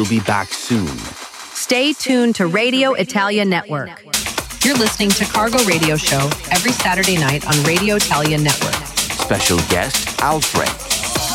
We'll be back soon. Stay tuned to Radio Italia Network. You're listening to Cargo Radio Show every Saturday night on Radio Italia Network. Special guest, Alfred.